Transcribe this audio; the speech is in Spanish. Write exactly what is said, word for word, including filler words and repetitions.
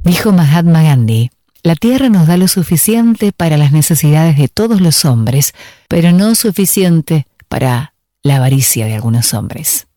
Dijo Mahatma Gandhi: la tierra nos da lo suficiente para las necesidades de todos los hombres, pero no suficiente para la avaricia de algunos hombres.